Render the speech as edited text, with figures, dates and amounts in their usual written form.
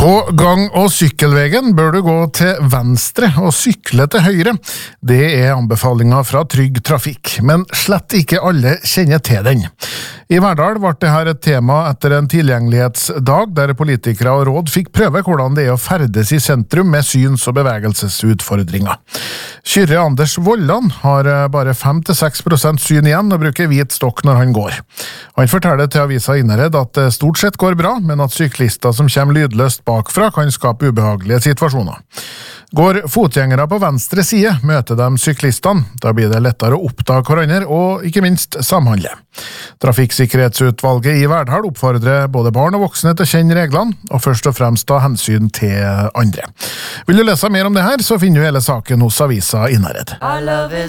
På gang- og sykkelvegen bør du gå til venstre og sykle til høyre. Det er anbefalinger fra Trygg Trafikk, men slett ikke alle kjenner til den. I Verdal ble dette et tema etter en tilgjengelighetsdag der politikere og råd fikk prøve hvordan det er å ferdes i sentrum med syns- og bevegelsesutfordringer. Kyrre Anders Vollan har bare 5-6% syn igjen og bruker hvit stokk når han går. Han forteller til avisa Innherred at det stort sett går bra, men at syklister som kommer lydløst bakfra kan skape ubehagelige situasjoner. Går fotgjengere på venstre side, møter de syklistene. Da blir det lettere å oppdage hverandre og ikke minst samhandle. Trafikksikkerhetsutvalget i Verdal oppfordrer både barn og voksne til å kjenne reglene, og først og fremst ta hensyn til andre. Vil du lese mer om det her, så finner du hele saken hos avisa Innherred.